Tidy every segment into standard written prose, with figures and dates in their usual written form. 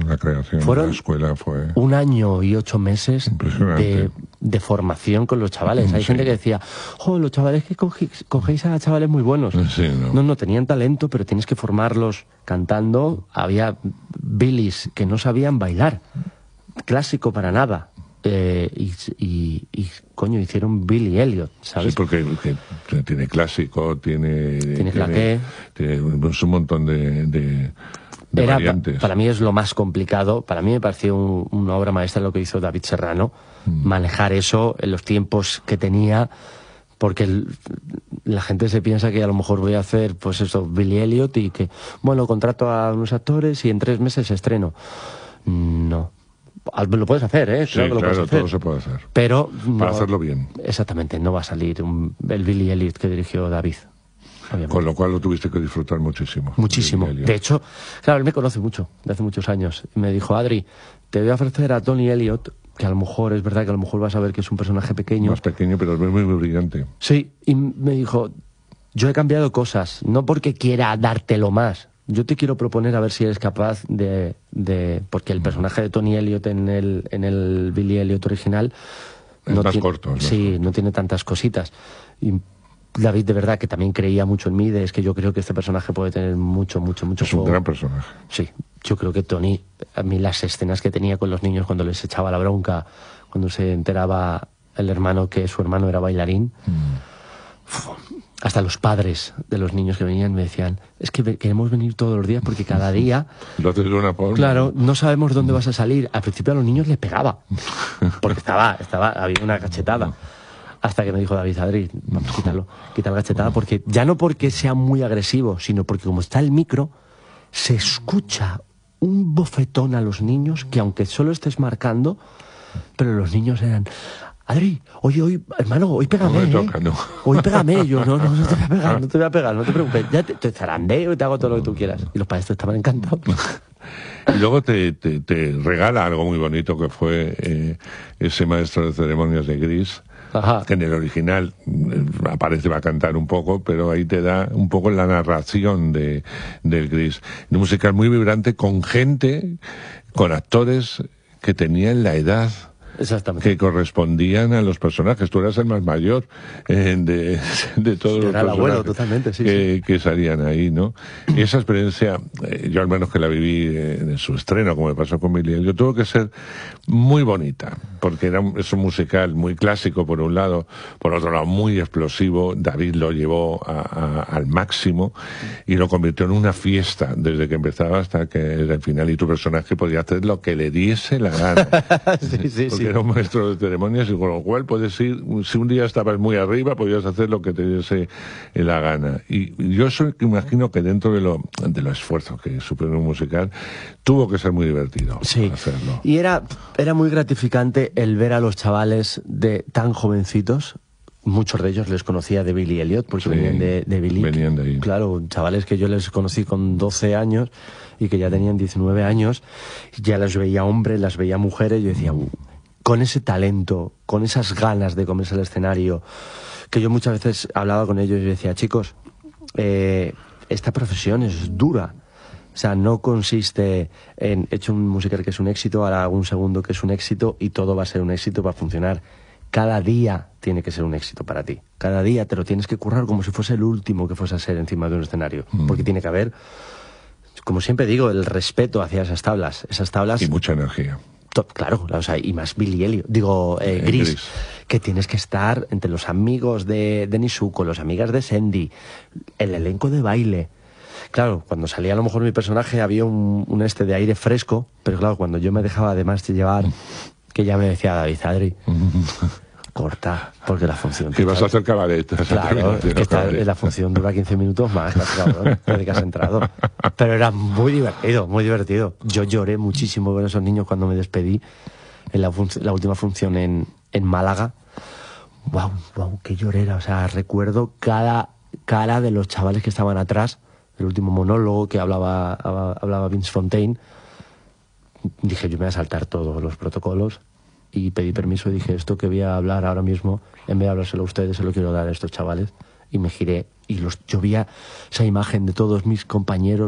La creación de la escuela fue... 1 año y 8 meses de formación con los chavales. Hay gente que decía, los chavales que cogéis a chavales muy buenos. Sí, no, tenían talento, pero tienes que formarlos cantando. Había Billys que no sabían bailar, clásico para nada. Coño, hicieron Billy Elliot, ¿sabes? Sí, porque tiene clásico, tiene claqué, tiene un montón de variantes. Para mí es lo más complicado. Para mí me pareció una obra maestra lo que hizo David Serrano, manejar eso en los tiempos que tenía, porque la gente se piensa que a lo mejor voy a hacer, pues eso, Billy Elliot y que, bueno, contrato a unos actores y en 3 meses estreno. No. Lo puedes hacer, ¿eh? Sí, claro, todo se puede hacer. Pero para hacerlo bien. Exactamente, no va a salir el Billy Elliot que dirigió David. Obviamente. Con lo cual lo tuviste que disfrutar muchísimo. Muchísimo. De hecho, claro, él me conoce mucho, de hace muchos años. Y me dijo, Adri, te voy a ofrecer a Tony Elliot, que a lo mejor es verdad que a lo mejor vas a ver que es un personaje pequeño. Más pequeño, pero es muy, muy brillante. Sí, y me dijo, yo he cambiado cosas, no porque quiera dártelo más. Yo te quiero proponer a ver si eres capaz de porque el personaje de Tony Elliot en el Billy Elliot original es más corto. No tiene tantas cositas. Y David, de verdad, que también creía mucho en mí, es que yo creo que este personaje puede tener mucho Es un gran personaje. Sí, yo creo que Tony, a mí las escenas que tenía con los niños cuando les echaba la bronca, cuando se enteraba el hermano que su hermano era bailarín... Hasta los padres de los niños que venían me decían, es que queremos venir todos los días porque cada día... Lo haces de una forma. Claro, no sabemos dónde vas a salir. Al principio a los niños les pegaba, porque había una cachetada. Hasta que me dijo David, Adri, vamos a quitarlo, quita la cachetada, porque ya no porque sea muy agresivo, sino porque como está el micro, se escucha un bofetón a los niños que aunque solo estés marcando, pero los niños eran... Adri, hoy, hermano, hoy pégame, no me toca, ¿no? Hoy pégame. Yo, no te voy a pegar, no te preocupes. Ya te zarandeo y te hago todo lo que tú quieras. Y los padres estaban encantados. Y luego te regala algo muy bonito que fue ese maestro de ceremonias de Gris. Ajá. Que en el original aparece, va a cantar un poco, pero ahí te da un poco la narración del Gris. Un musical muy vibrante con gente, con actores que tenían la edad que correspondían a los personajes. Tú eras el más mayor de todos los personajes abuelo, totalmente, que salían ahí, ¿no? Y esa experiencia, yo al menos que la viví en su estreno, como me pasó con Billy Elliot, tuvo que ser muy bonita, porque es un musical muy clásico por un lado, por otro lado muy explosivo. David lo llevó al máximo y lo convirtió en una fiesta desde que empezaba hasta que era el final, y tu personaje podía hacer lo que le diese la gana. Sí. Era un maestro de ceremonias, y con lo cual puedes ir, si un día estabas muy arriba, podías hacer lo que te diese la gana. Y yo imagino que dentro de lo esfuerzo que supone un musical, tuvo que ser muy divertido hacerlo. Y era muy gratificante el ver a los chavales tan jovencitos. Muchos de ellos les conocía de Billy Elliot, porque venían de Billy. Venían de ahí. Claro, chavales que yo les conocí con 12 años y que ya tenían 19 años. Ya las veía hombres, las veía mujeres, y yo decía... con ese talento, con esas ganas de comerse el escenario, que yo muchas veces hablaba con ellos y decía, chicos, esta profesión es dura. O sea, no consiste en he hecho un musical que es un éxito, ahora hago un segundo que es un éxito y todo va a ser un éxito, va a funcionar. Cada día tiene que ser un éxito para ti. Cada día te lo tienes que currar como si fuese el último que fuese a ser encima de un escenario. Porque tiene que haber, como siempre digo, el respeto hacia esas tablas. Y mucha energía. Claro, o sea, y más Billy Elliot, Gris, que tienes que estar entre los amigos de Nizuko, los amigas de Sandy, el elenco de baile. Claro, cuando salía a lo mejor mi personaje había un de aire fresco, pero claro, cuando yo me dejaba además de llevar, que ya me decía David, Adri, corta, porque la función... Que vas a hacer cabaret. Claro, es que la función dura 15 minutos más, cabrón, desde que has entrado. Pero era muy divertido, muy divertido. Yo lloré muchísimo con esos niños cuando me despedí en la última función en Málaga. Wow, qué llorera. O sea, recuerdo cada cara de los chavales que estaban atrás, el último monólogo que hablaba Vince Fontaine. Dije, yo me voy a saltar todos los protocolos. Y pedí permiso y dije, esto que voy a hablar ahora mismo, en vez de hablárselo a ustedes, se lo quiero dar a estos chavales. Y me giré y yo vi esa imagen de todos mis compañeros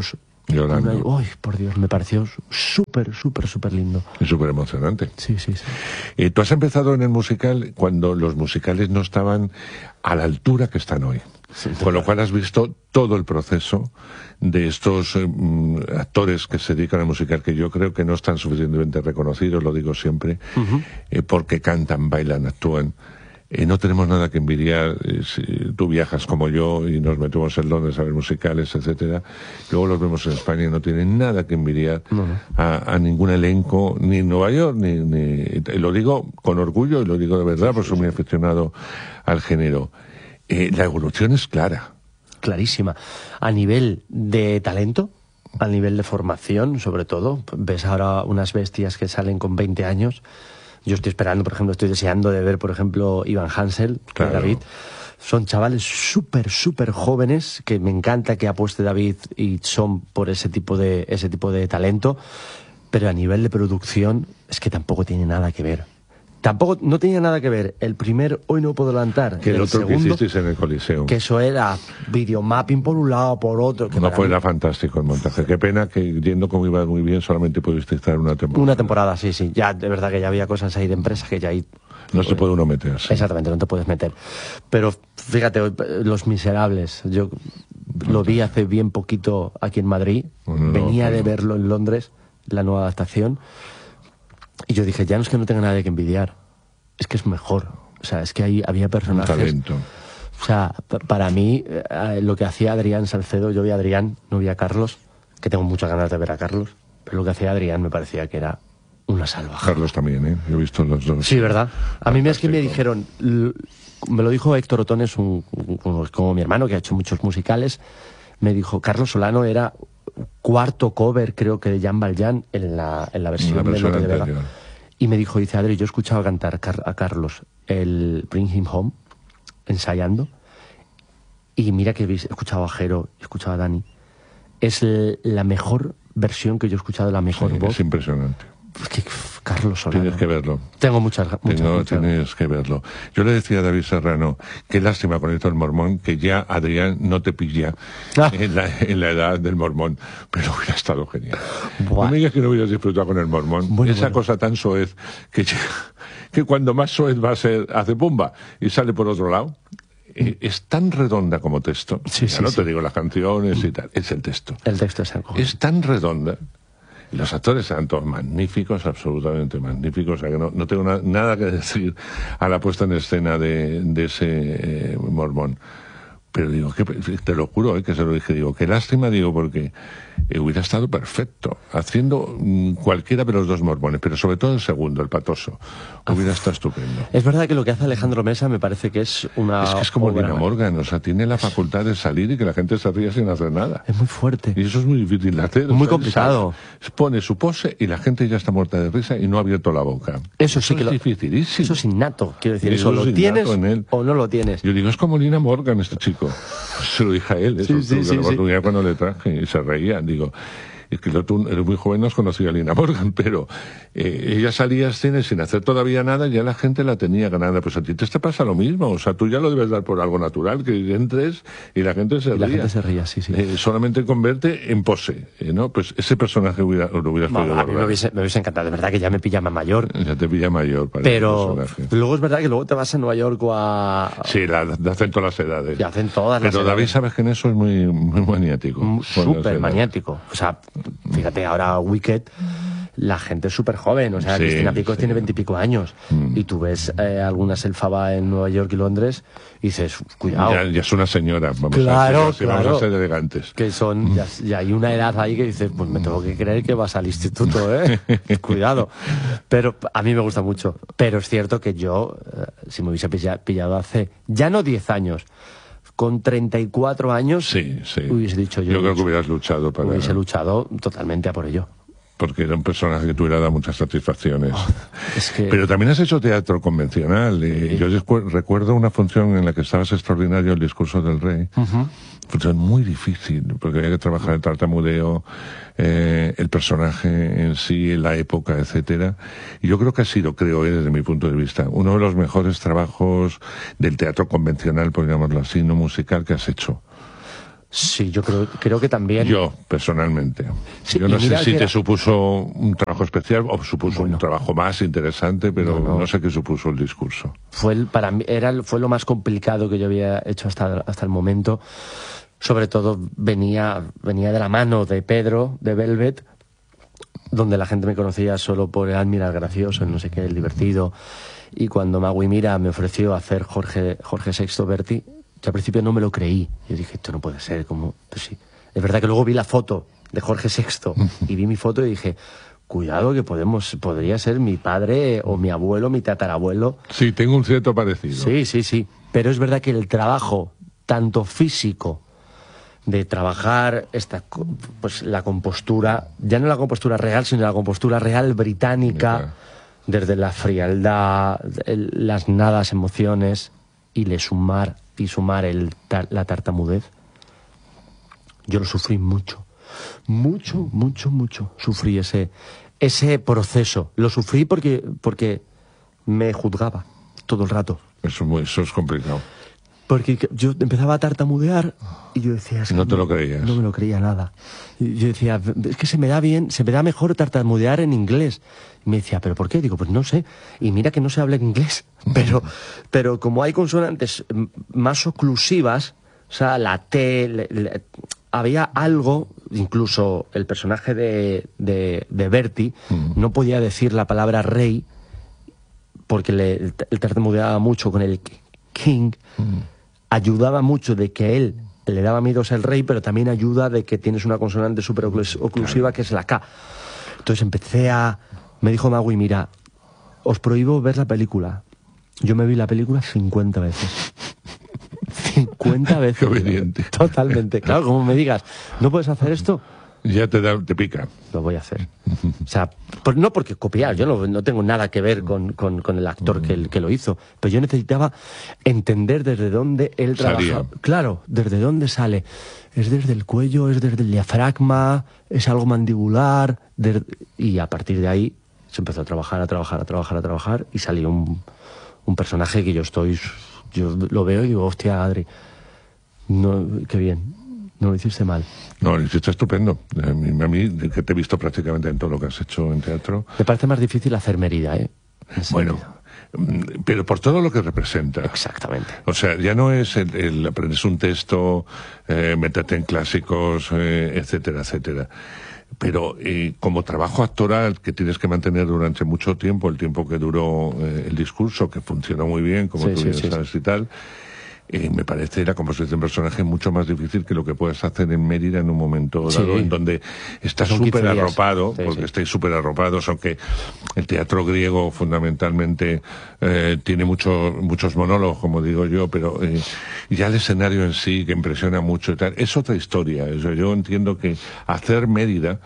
Llorando. Uy, por Dios, me pareció súper lindo. Es súper emocionante. Sí. Tú has empezado en el musical cuando los musicales no estaban a la altura que están hoy. Sí, con lo cual has visto todo el proceso de estos actores que se dedican al musical, que yo creo que no están suficientemente reconocidos, lo digo siempre, porque cantan, bailan, actúan. No tenemos nada que envidiar si tú viajas como yo y nos metemos en Londres a ver musicales, etcétera. Luego los vemos en España y no tienen nada que envidiar a ningún elenco, ni en Nueva York, ni lo digo con orgullo y lo digo de verdad, porque soy muy aficionado al género. La evolución es clara. Clarísima. A nivel de talento, a nivel de formación, sobre todo, ves ahora unas bestias que salen con 20 años. Yo estoy esperando, por ejemplo, estoy deseando de ver, por ejemplo, Ivan Hansel, claro. David. Son chavales súper jóvenes, que me encanta que apueste David y son por ese tipo de talento, pero a nivel de producción es que tampoco tiene nada que ver. No tenía nada que ver el primer Hoy no puedo levantar, que el otro segundo, que hicisteis en el Coliseo. Que eso era videomapping por un lado, por otro. Que no fue era fantástico el montaje. Qué pena que, yendo como iba muy bien, solamente pudisteis estar una temporada. Una temporada, sí. Ya, de verdad que ya había cosas ahí de empresas que ya ahí... No se puede uno meter. Sí. Exactamente, no te puedes meter. Pero fíjate, Los Miserables, yo lo vi hace bien poquito aquí en Madrid. Venía de verlo en Londres, la nueva adaptación. Y yo dije, ya no es que no tenga nada que envidiar, es que es mejor. O sea, es que había personajes... Un talento. O sea, para mí, lo que hacía Adrián Salcedo, yo vi a Adrián, no vi a Carlos, que tengo muchas ganas de ver a Carlos, pero lo que hacía Adrián me parecía que era una salvajada. Carlos también, ¿eh? Yo he visto los dos. Sí, ¿verdad? A mí es que me dijeron, me lo dijo Héctor Otones, como mi hermano, que ha hecho muchos musicales, me dijo, Carlos Solano era cuarto cover, creo que de Jan Valjean, en la versión de Lope de Vega. Y me dijo, dice, Adri, yo he escuchado cantar a Carlos el Bring Him Home, ensayando, y mira que he escuchado a Jero, he escuchado a Dani. Es la mejor versión que yo he escuchado, la mejor voz. Es impresionante. Es que Carlos Solano. Tienes que verlo. Tengo muchas. Tienes que verlo. Yo le decía a David Serrano, qué lástima con esto del mormón, que ya Adrián no te pilla en la edad del mormón, pero hubiera estado genial. No me digas que no hubieras disfrutado con el mormón. Esa cosa tan soez que cuando más soez va a ser, hace pumba y sale por otro lado. Es tan redonda como texto. No te digo las canciones y tal, es el texto. El texto es algo. Es tan redonda. Y los actores eran todos magníficos, absolutamente magníficos. O sea que no tengo nada que decir a la puesta en escena de ese mormón. Pero digo, te lo juro, que se lo dije, digo, qué lástima, digo, porque hubiera estado perfecto, haciendo cualquiera de los dos mormones, pero sobre todo el segundo, el patoso, hubiera estado estupendo. Es verdad que lo que hace Alejandro Mesa me parece que es una... Es que es como Lina Morgan, o sea, tiene la facultad de salir y que la gente se ría sin hacer nada. Es muy fuerte. Y eso es muy difícil de hacer. Muy complicado. Pone su pose y la gente ya está muerta de risa y no ha abierto la boca. Eso sí que es dificilísimo. Eso es innato, quiero decir, eso lo tienes o no lo tienes. Yo digo, es como Lina Morgan este chico. Se lo dije a él, eso, la oportunidad cuando le traje y se reía, digo, es que tú eres muy joven, no has conocido a Lina Morgan, pero ella salía a escena sin hacer todavía nada, ya la gente la tenía ganada. Pues a ti te pasa lo mismo, o sea, tú ya lo debes dar por algo natural, que entres y la gente se ría. La gente se ría, sí. Solamente con verte en pose, ¿no? Pues ese personaje lo hubieras podido a mí me hubiese encantado, de verdad que ya me pilla más mayor. Ya te pilla mayor para pero luego es verdad que luego te vas a Nueva York o a... Sí, hacen todas las edades. Y hacen todas las edades. Pero David, sabes que en eso es muy maniático. Súper maniático. O sea, fíjate, ahora Wicked, la gente es súper joven, o sea, Cristina Picos tiene 20 y pico años, y tú ves algunas elfaba en Nueva York y Londres, y dices, cuidado. Ya es una señora, vamos claro. a ser elegantes. Que son, ya hay una edad ahí que dices, pues me tengo que creer que vas al instituto, cuidado. Pero a mí me gusta mucho. Pero es cierto que yo, si me hubiese pillado hace, ya no 10 años, con 34 años, hubiese dicho yo creo que hubieras luchado para... Hubiese luchado totalmente a por ello. Porque era un personaje que te hubiera dado muchas satisfacciones. Pero también has hecho teatro convencional. Yo recuerdo una función en la que estabas extraordinario, el discurso del rey. Función muy difícil, porque había que trabajar el tartamudeo, el personaje en sí, la época, etcétera. Y yo creo que ha sido, desde mi punto de vista, uno de los mejores trabajos del teatro convencional, por llamarlo así, no musical, que has hecho. Sí, yo creo que también. Yo, personalmente. Sí, yo no sé si te era... supuso un trabajo especial o supuso un trabajo más interesante, pero no sé qué supuso el discurso. Para mí fue lo más complicado que yo había hecho hasta el momento. Sobre todo venía de la mano de Pedro, de Velvet, donde la gente me conocía solo por el Mira el gracioso, el no sé qué, el divertido. Y cuando Magui Mira me ofreció hacer Jorge VI Berti, yo al principio no me lo creí. Yo dije, esto no puede ser, como... Pues sí. Es verdad que luego vi la foto de Jorge VI y vi mi foto y dije, cuidado que podría ser mi padre o mi abuelo, mi tatarabuelo. Sí, tengo un cierto parecido. Sí. Pero es verdad que el trabajo, tanto físico, de trabajar pues la compostura, ya no la compostura real, sino la compostura real británica, desde la frialdad, las nadas emociones, y sumar la tartamudez. Yo lo sufrí mucho. Sufrí ese proceso. Lo sufrí porque me juzgaba todo el rato. Eso es complicado. Porque yo empezaba a tartamudear y yo decía... No te lo creías. No me lo creía nada. Y yo decía, es que se me da mejor tartamudear en inglés. Y me decía, ¿pero por qué? Digo, pues no sé. Y mira que no se habla inglés. Pero como hay consonantes más oclusivas, o sea, la T... había algo, incluso el personaje de Bertie no podía decir la palabra rey porque él tartamudeaba mucho con el king. Ayudaba mucho de que él le daba miedo a ser el rey, pero también ayuda de que tienes una consonante súper oclusiva, que es la K. Entonces me dijo Magui, mira, os prohíbo ver la película. Yo me vi la película 50 veces. 50 veces. Qué obediente. Totalmente. Claro, como me digas, ¿no puedes hacer esto? Ya te pica. Lo voy a hacer. O sea, no porque copiar, yo no tengo nada que ver con el actor que lo hizo, pero yo necesitaba entender desde dónde él trabajaba. Claro, desde dónde sale. Es desde el cuello, es desde el diafragma, es algo mandibular, y a partir de ahí se empezó a trabajar y salió un personaje que yo lo veo y digo, hostia, Adri, no, qué bien. No lo hiciste mal. No, lo hiciste estupendo. A mí, que te he visto prácticamente en todo lo que has hecho en teatro. Me parece más difícil hacer Mérida, ¿eh? Bueno, pero por todo lo que representa. Exactamente. O sea, ya no es el aprendes un texto, métete en clásicos, etcétera, etcétera. Pero como trabajo actoral que tienes que mantener durante mucho tiempo, el tiempo que duró el discurso, que funcionó muy bien, como tú bien sabes y tal... me parece la composición de personaje mucho más difícil que lo que puedes hacer en Mérida en un momento dado, en donde estás súper arropado, porque estáis súper arropados, aunque el teatro griego fundamentalmente tiene muchos monólogos, como digo yo, pero ya el escenario en sí, que impresiona mucho y tal, es otra historia. Yo entiendo que hacer Mérida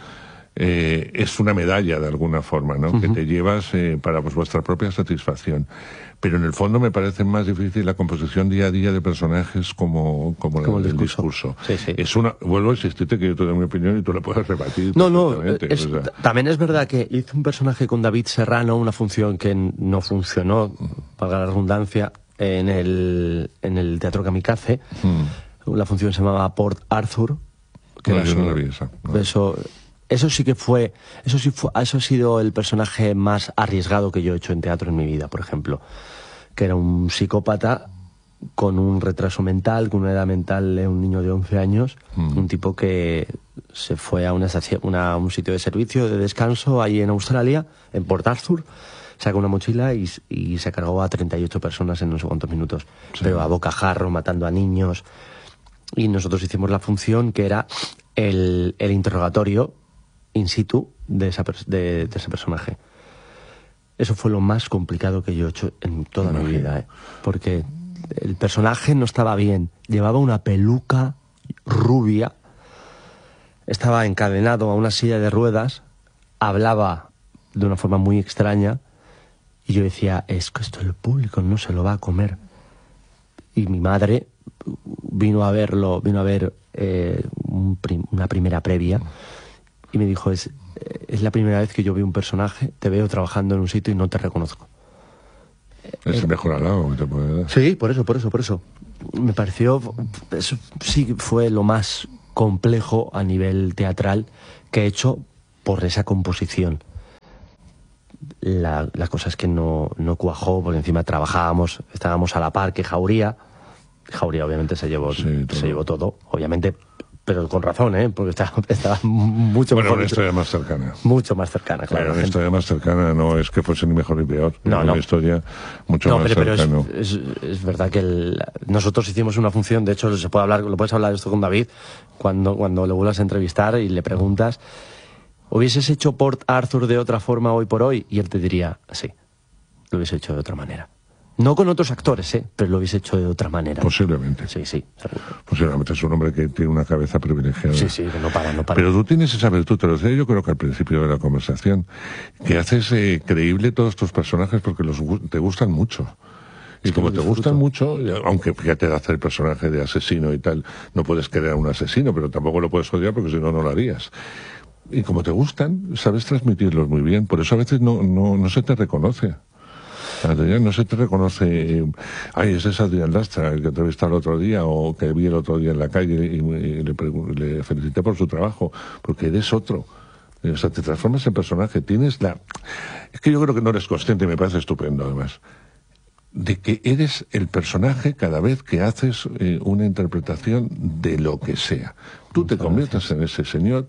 es una medalla de alguna forma, ¿no? Que te llevas para vuestra propia satisfacción. Pero en el fondo me parece más difícil la composición día a día de personajes como el discurso. Sí. Vuelvo a insistirte que yo te doy mi opinión y tú la puedes rebatir. También es verdad que hice un personaje con David Serrano, una función que no funcionó, valga la redundancia, en el Teatro Kamikaze. La función se llamaba Port Arthur. Que yo no la vi esa. No. Eso ha sido el personaje más arriesgado que yo he hecho en teatro en mi vida, por ejemplo. Que era un psicópata con un retraso mental, con una edad mental de un niño de 11 años, un tipo que se fue a un sitio de servicio, de descanso, ahí en Australia, en Port Arthur, sacó una mochila y se cargó a 38 personas en no sé cuántos minutos, pero a bocajarro, matando a niños. Y nosotros hicimos la función que era el interrogatorio in situ de ese personaje. Eso fue lo más complicado que yo he hecho en toda mi vida, porque el personaje no estaba bien, llevaba una peluca rubia, estaba encadenado a una silla de ruedas, hablaba de una forma muy extraña y yo decía, es que esto el público no se lo va a comer. Y mi madre vino a ver una primera previa y me dijo, es la primera vez que yo veo un personaje, te veo trabajando en un sitio y no te reconozco. Es el mejor halago que te puede dar. Sí, por eso. Me pareció, eso sí fue lo más complejo a nivel teatral que he hecho por esa composición. La cosa es que no cuajó, porque encima estábamos a la par que Jauría. Jauría obviamente se llevó todo, obviamente, pero con razón, porque estaba mucho bueno, mejor. una historia más cercana. Mucho más cercana, claro. Bueno, una historia más cercana no es que fuese ni mejor ni peor. No. Una historia mucho más cercana. Pero es verdad que nosotros hicimos una función, de hecho lo puedes hablar esto con David, cuando le vuelvas a entrevistar y le preguntas, ¿hubieses hecho Port Arthur de otra forma hoy por hoy? Y él te diría, sí, lo hubiese hecho de otra manera. No con otros actores, pero lo hubiese hecho de otra manera. Posiblemente. Sí, seguro. Posiblemente es un hombre que tiene una cabeza privilegiada. Sí, que no para. Pero tú tienes esa virtud, te lo decía yo creo que al principio de la conversación, que haces creíble todos tus personajes porque te gustan mucho. Y como te gustan mucho, aunque fíjate de hacer el personaje de asesino y tal, no puedes querer a un asesino, pero tampoco lo puedes odiar porque si no, no lo harías. Y como te gustan, sabes transmitirlos muy bien. Por eso a veces no se te reconoce. Adrián, no se te reconoce, ese es Adrián Lastra, el que entrevisté el otro día o que vi el otro día en la calle y le felicité por su trabajo, porque eres otro. O sea, te transformas en personaje, es que yo creo que no eres consciente, y me parece estupendo además, de que eres el personaje cada vez que haces una interpretación de lo que sea. Tú te conviertes en ese señor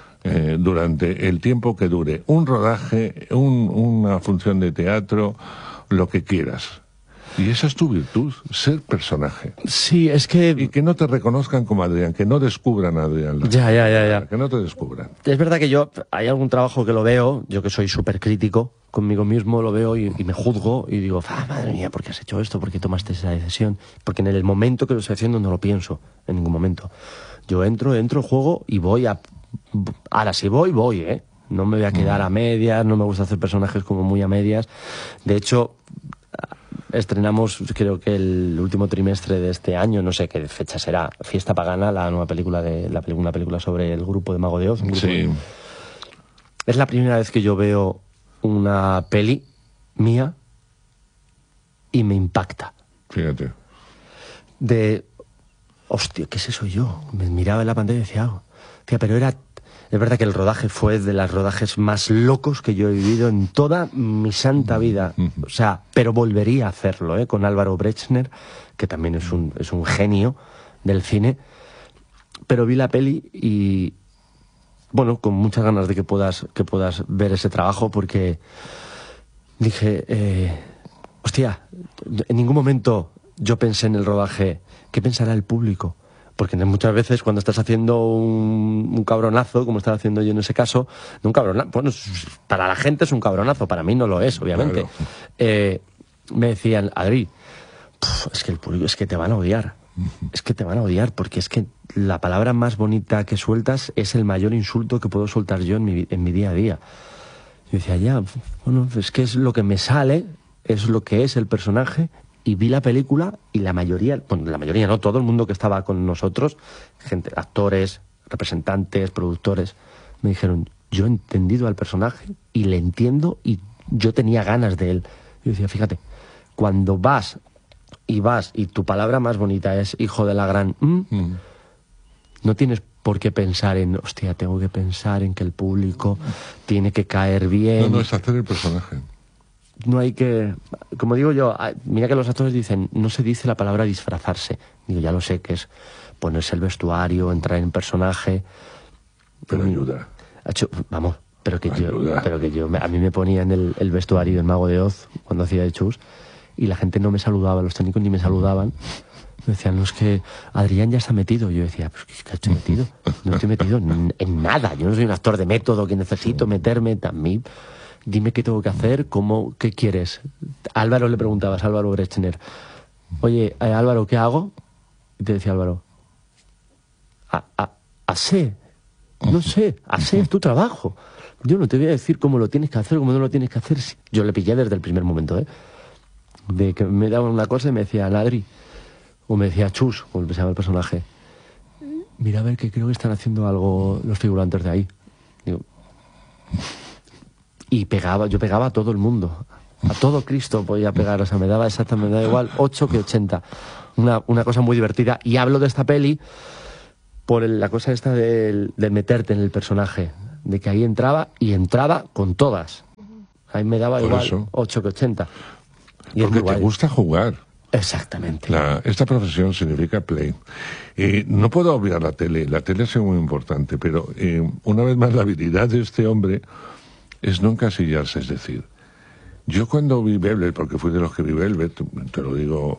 durante el tiempo que dure un rodaje, una función de teatro, lo que quieras. Y esa es tu virtud, ser personaje. Sí, es que... Y que no te reconozcan como Adrián, que no descubran a Adrián. Ya. Que no te descubran. Es verdad que hay algún trabajo que lo veo, yo que soy súper crítico conmigo mismo, lo veo y me juzgo y digo, madre mía, ¿por qué has hecho esto? ¿Por qué tomaste esa decisión? Porque en el momento que lo estoy haciendo no lo pienso, en ningún momento. Yo entro, juego y voy a... Ahora, si voy, no me voy a quedar a medias, no me gusta hacer personajes como muy a medias. De hecho, estrenamos, creo que el último trimestre de este año, no sé qué fecha será, Fiesta Pagana, la nueva película una película sobre el grupo de Mago de Oz. Sí. Es la primera vez que yo veo una peli mía y me impacta. Fíjate. Hostia, ¿qué es eso yo? Me miraba en la pantalla y decía, pero es verdad que el rodaje fue de los rodajes más locos que yo he vivido en toda mi santa vida. O sea, pero volvería a hacerlo, con Álvaro Brechner, que también es un genio del cine. Pero vi la peli y, bueno, con muchas ganas de que puedas ver ese trabajo, porque dije, hostia, en ningún momento yo pensé en el rodaje, ¿qué pensará el público? Porque muchas veces cuando estás haciendo un cabronazo, como estaba haciendo yo en ese caso, un cabronazo, bueno, para la gente es un cabronazo, para mí no lo es, obviamente. Claro. Me decían, Adri, es que el público, es que te van a odiar. Es que te van a odiar, porque es que la palabra más bonita que sueltas es el mayor insulto que puedo soltar yo en mi día a día. Yo decía, bueno, es que es lo que me sale, es lo que es el personaje. Y vi la película y la mayoría no, todo el mundo que estaba con nosotros, gente, actores, representantes, productores, me dijeron, yo he entendido al personaje y le entiendo y yo tenía ganas de él. Yo decía, fíjate, cuando vas y tu palabra más bonita es hijo de la gran... no tienes por qué pensar en, hostia, tengo que pensar en que el público tiene que caer bien. No, es hacer el personaje. No hay que... Como digo yo, mira que los actores dicen, no se dice la palabra disfrazarse. Digo, ya lo sé, que es ponerse el vestuario, entrar en personaje. Pero ayuda. Vamos, pero que yo a mí me ponían el vestuario del Mago de Oz cuando hacía de Chus y la gente no me saludaba, los técnicos ni me saludaban. Me decían, no, es que Adrián ya está metido. Yo decía, pues ¿qué estoy metido? No estoy metido en nada. Yo no soy un actor de método que necesito meterme también. Dime qué tengo que hacer, qué quieres. Álvaro le preguntabas, Álvaro Brechner, oye, Álvaro, ¿qué hago? Y te decía Álvaro, hacé es tu trabajo. Yo no te voy a decir cómo lo tienes que hacer, cómo no lo tienes que hacer. Yo le pillé desde el primer momento, de que me daban una cosa y me decía, Adri, o me decía Chus, como se llama el personaje, mira a ver que creo que están haciendo algo los figurantes de ahí. Digo, y yo pegaba a todo el mundo. A todo Cristo podía pegar, o sea, me daba exactamente, me da igual 8 que 80. Una cosa muy divertida. Y hablo de esta peli por la cosa esta del meterte en el personaje, de que ahí entraba y entraba con todas. Ahí me daba por igual eso. 8 que 80. Y Porque te gusta jugar. Exactamente. Esta profesión significa play. No puedo obviar la tele ha sido muy importante, pero una vez más la habilidad de este hombre es no encasillarse, es decir, yo cuando vi Velvet, porque fui de los que vi Velvet, te lo digo,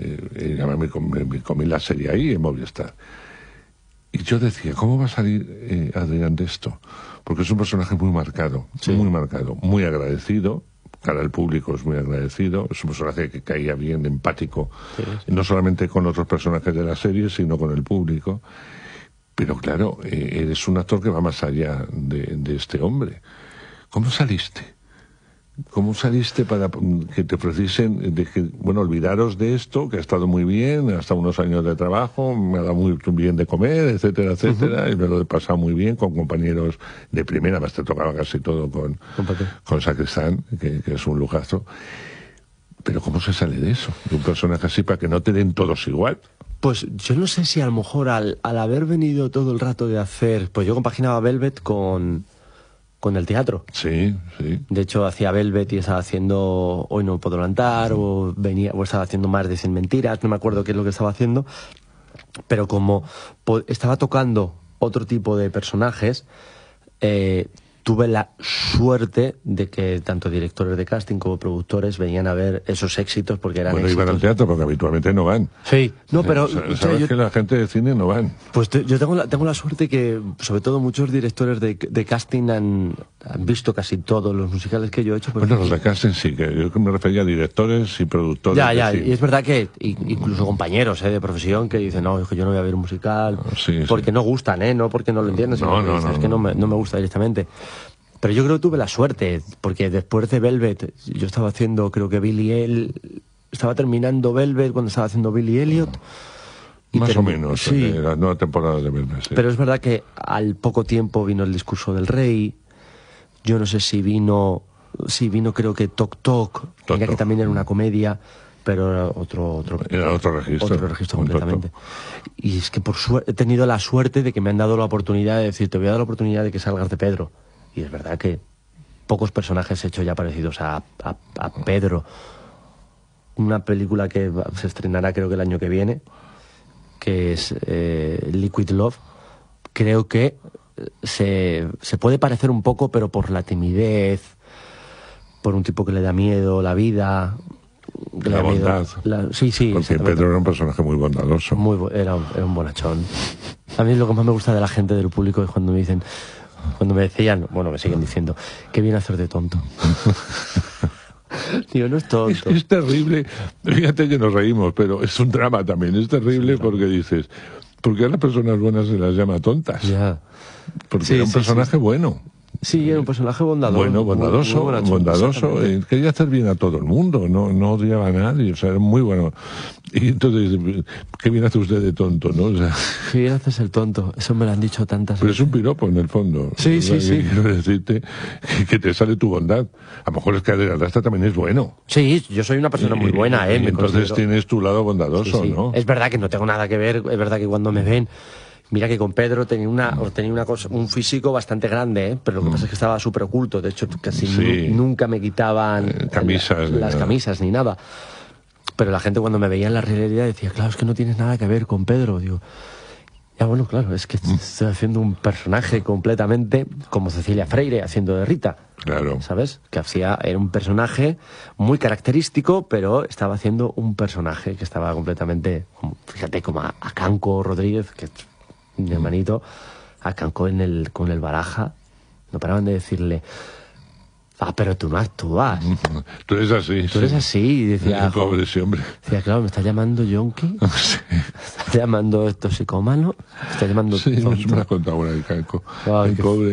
me comí la serie ahí en Movistar, y yo decía, ¿cómo va a salir Adrián de esto? Porque es un personaje muy marcado, sí. muy agradecido, cara al público es muy agradecido, es un personaje que caía bien, empático, sí. No solamente con otros personajes de la serie, sino con el público. Pero claro, eres un actor que va más allá de este hombre. ¿Cómo saliste? ¿Cómo saliste para que te ofreciesen, olvidaros de esto, que ha estado muy bien, hasta unos años de trabajo, me ha dado muy bien de comer, etcétera, etcétera, y me lo he pasado muy bien con compañeros de primera, además te tocaba casi todo con Sacristán, que es un lujazo. Pero ¿cómo se sale de eso? De un personaje así para que no te den todos igual. Pues yo no sé si a lo mejor al haber venido todo el rato de hacer, pues yo compaginaba Velvet con el teatro. Sí, sí. De hecho, hacía Velvet y estaba haciendo Hoy no puedo levantar, o estaba haciendo Más de 100 mentiras, no me acuerdo qué es lo que estaba haciendo, pero como estaba tocando otro tipo de personajes, tuve la suerte de que tanto directores de casting como productores venían a ver esos éxitos porque eran éxitos. Iban al teatro porque habitualmente no van. Sí, no, pero... Sabes que la gente de cine no van. Pues yo tengo la suerte que, sobre todo, muchos directores de casting han visto casi todos los musicales que yo he hecho. Bueno, los de casting sí, que yo me refería a directores y productores. Ya, y es verdad que incluso compañeros de profesión que dicen, no, es que yo no voy a ver un musical porque no gustan, no porque no lo entienden, sino es que no me gusta directamente. Pero yo creo que tuve la suerte, porque después de Velvet, yo estaba haciendo, creo que estaba terminando Velvet cuando estaba haciendo Billy Elliot. Más o menos, sí. La nueva temporada de Velvet, sí. Pero es verdad que al poco tiempo vino El discurso del rey, yo no sé si vino creo que Toc Toc, que también era una comedia, pero era otro registro. Otro registro completamente. Y es que he tenido la suerte de que me han dado la oportunidad de decir, te voy a dar la oportunidad de que salgas de Pedro. Y es verdad que pocos personajes he hecho ya parecidos a Pedro. Una película que se estrenará creo que el año que viene, que es Liquid Love, creo que se puede parecer un poco, pero por la timidez, por un tipo que le da miedo la vida, la bondad. Sí, porque Pedro era un personaje muy bondadoso. Era un bonachón. A mí lo que más me gusta de la gente, del público, es cuando me dicen, cuando me decían, bueno, me siguen diciendo, qué bien hacer de tonto. Digo, no es tonto. Es terrible. Fíjate que nos reímos, pero es un drama también. Es terrible porque dices, ¿por qué a las personas buenas se las llama tontas? Ya. Porque era un personaje bueno. Sí, era un personaje bondadoso. Bueno, bondadoso. Quería hacer bien a todo el mundo, no odiaba a nadie, o sea, era muy bueno. Y entonces, ¿qué bien hace usted de tonto, no? O sea, qué bien haces el tonto, eso me lo han dicho tantas pero veces. Es un piropo en el fondo. Sí. Quiero decirte que te sale tu bondad. A lo mejor es que Adrián Lastra también es bueno. Sí, yo soy una persona muy buena, y entonces tienes tu lado bondadoso, sí. ¿no? Es verdad que no tengo nada que ver, es verdad que cuando me ven... Mira que con Pedro tenía un físico bastante grande, pero lo que pasa es que estaba súper oculto. De hecho, casi nunca me quitaban las camisas ni nada. Pero la gente cuando me veía en la realidad decía, claro, es que no tienes nada que ver con Pedro. Digo, ya bueno, claro, es que estoy haciendo un personaje completamente como Cecilia Freire haciendo de Rita. Claro. ¿Sabes? Que era un personaje muy característico, pero estaba haciendo un personaje que estaba completamente, fíjate, como a Canco Rodríguez, que mi hermanito, acancó con el Baraja, no paraban de decirle, pero tú no actúas. Tú eres así. Tú eres así. Y decía, pobre ese hombre. Decía, claro, me está llamando yonki, sí. me está llamando toxicómano, me está llamando... Sí, me lo has contado una de Canco. El pobre.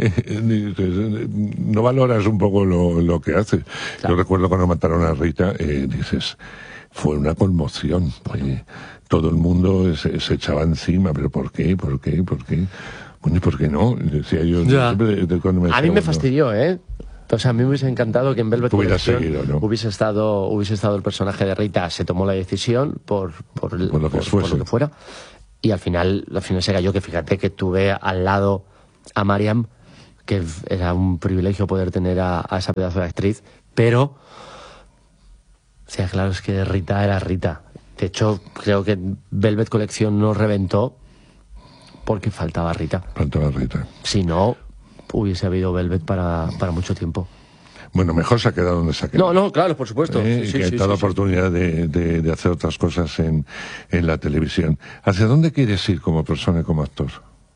No valoras un poco lo que haces. Claro. Yo recuerdo cuando mataron a Rita, dices, fue una conmoción. Todo el mundo se echaba encima, pero ¿por qué? Bueno, ¿y por qué no? Decía yo. A mí me fastidió, O sea, a mí me hubiese encantado que en Velvet Collection seguido, ¿no? hubiese estado el personaje de Rita. Se tomó la decisión por lo que fuera. Y al final se cayó, que fíjate que tuve al lado a Mariam, que era un privilegio poder tener a esa pedazo de actriz, pero, o sea, claro, es que Rita era Rita. De hecho, creo que Velvet Collection no reventó porque faltaba Rita. Faltaba Rita. Si no, hubiese habido Velvet para mucho tiempo. Bueno, mejor se ha quedado donde se ha quedado. No, claro, por supuesto. Y que ha dado oportunidad de hacer otras cosas en la televisión. ¿Hacia dónde quieres ir como persona y como actor?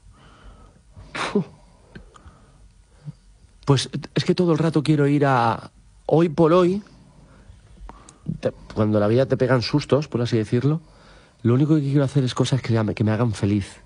Pues es que todo el rato quiero ir a... Hoy por hoy, cuando la vida te pegan sustos, por así decirlo, lo único que quiero hacer es cosas que me hagan feliz.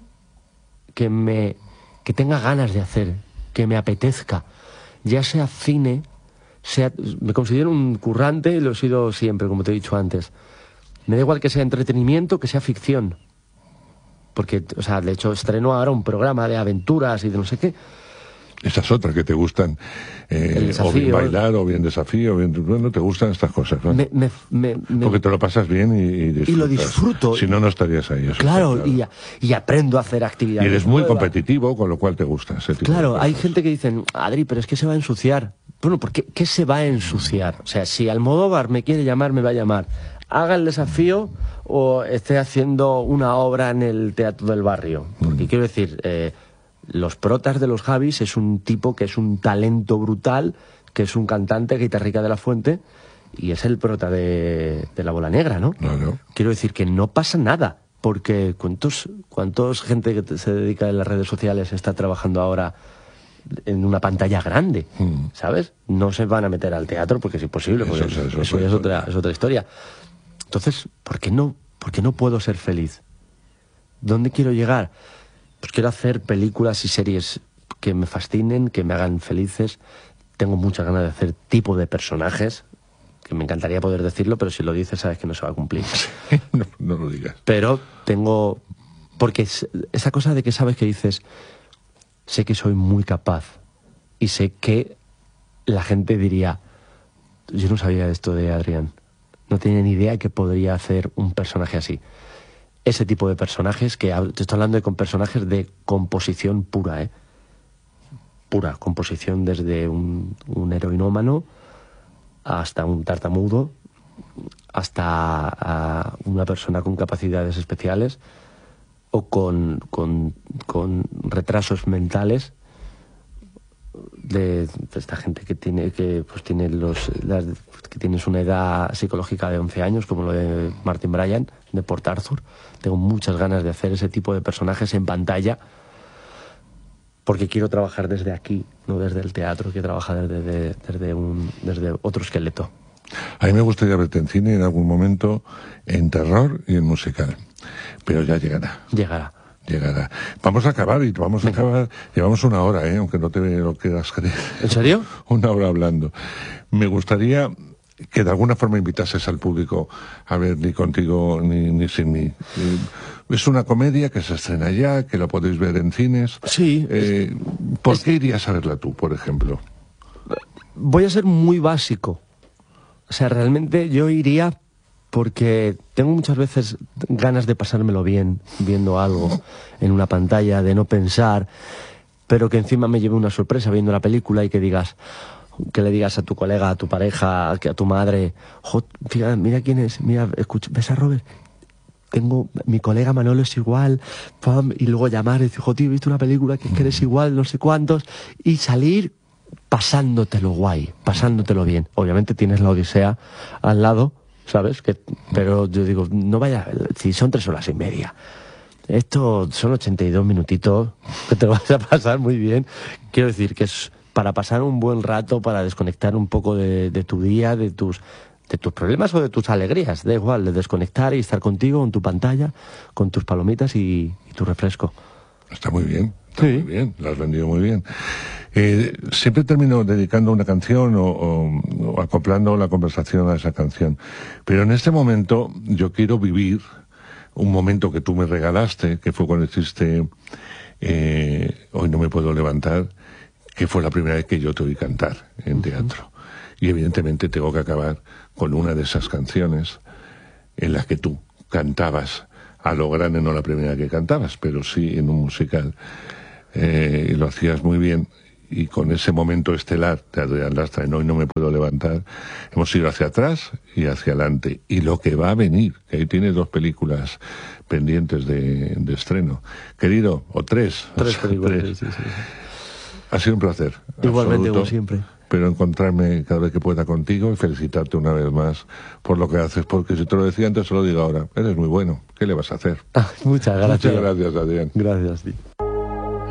Que tenga ganas de hacer, que me apetezca. Ya sea cine... me considero un currante y lo he sido siempre, como te he dicho antes. Me da igual que sea entretenimiento, que sea ficción. Porque, o sea, de hecho, estreno ahora un programa de aventuras y de no sé qué. Esas otras que te gustan, o bien bailar, o bien desafío, o bien... Bueno, te gustan estas cosas, ¿no? Porque te lo pasas bien y lo disfruto. Si no, no estarías ahí. Claro, y aprendo a hacer actividades. Y eres muy competitivo, con lo cual te gusta ese tipo Claro, de hay gente que dice, Adri, pero es que se va a ensuciar. Bueno, ¿por qué se va a ensuciar? O sea, si Almodóvar me quiere llamar, me va a llamar. Haga el desafío o esté haciendo una obra en el Teatro del Barrio. Porque quiero decir, los protas de los Javis es un tipo que es un talento brutal, que es un cantante, guitarrica de la Fuente, y es el prota de La Bola Negra, ¿no? No. Quiero decir que no pasa nada, porque ¿cuántos gente que se dedica en las redes sociales está trabajando ahora en una pantalla grande, ¿sabes? No se van a meter al teatro porque es imposible, porque eso es otra historia. Entonces, ¿por qué no puedo ser feliz? ¿Dónde quiero llegar? Pues quiero hacer películas y series que me fascinen, que me hagan felices. Tengo muchas ganas de hacer tipo de personajes, que me encantaría poder decirlo, pero si lo dices sabes que no se va a cumplir. No lo digas. Pero porque esa cosa de que sabes que dices, sé que soy muy capaz y sé que la gente diría, yo no sabía esto de Adrián, no tenía ni idea que podría hacer un personaje así. Ese tipo de personajes, te estoy hablando de personajes de composición pura, pura composición, desde un heroinómano hasta un tartamudo, hasta una persona con capacidades especiales o con retrasos mentales, de esta gente que tienes una edad psicológica de 11 años, como lo de Martin Bryan, de Port Arthur. Tengo muchas ganas de hacer ese tipo de personajes en pantalla, porque quiero trabajar desde aquí, no desde el teatro, que trabaja desde otro esqueleto. A mí me gustaría verte en cine en algún momento, en terror y en musical, pero ya llegará. Vamos a acabar. Llevamos una hora, aunque no te lo quieras creer. ¿En serio? Una hora hablando. Me gustaría que de alguna forma invitases al público a ver Ni contigo ni sin mí. Es una comedia que se estrena ya, que la podéis ver en cines. Sí. ¿Por qué irías a verla tú, por ejemplo? Voy a ser muy básico. O sea, realmente yo iría porque tengo muchas veces ganas de pasármelo bien viendo algo en una pantalla, de no pensar, pero que encima me lleve una sorpresa viendo la película y que le digas a tu colega, a tu pareja, a tu madre, fíjate, mira quién es, mira, escucha, ¿ves a Robert? Mi colega Manolo es igual, pam, y luego llamar y decir, tío, he visto una película que eres igual, no sé cuántos, y salir pasándotelo guay, pasándotelo bien. Obviamente tienes la Odisea al lado, ¿sabes? Pero yo digo, no vaya, si son 3 horas y media. Esto son 82 minutitos que te vas a pasar muy bien. Quiero decir que es para pasar un buen rato, para desconectar un poco de tu día, de tus problemas o de tus alegrías. Da igual, de desconectar y estar contigo en tu pantalla, con tus palomitas y tu refresco. Está muy bien. Muy bien, lo has vendido muy bien. Siempre termino dedicando una canción o acoplando la conversación a esa canción. Pero en este momento yo quiero vivir un momento que tú me regalaste, que fue cuando hiciste Hoy no me puedo levantar, que fue la primera vez que yo te oí cantar en teatro. Y evidentemente tengo que acabar con una de esas canciones en las que tú cantabas a lo grande, no la primera que cantabas, pero sí en un musical. Y lo hacías muy bien. Y con ese momento estelar de Adrián Lastra en Hoy no me puedo levantar, hemos ido hacia atrás y hacia adelante. Y lo que va a venir, que ahí tienes 2 películas pendientes de estreno. Querido, o 3. Tres películas, sí. Ha sido un placer. Igualmente, absoluto, como siempre. Pero encontrarme cada vez que pueda contigo y felicitarte una vez más por lo que haces, porque si te lo decía antes, se lo digo ahora. Eres muy bueno. ¿Qué le vas a hacer? Muchas gracias. Muchas gracias, Adrián. Gracias, tío.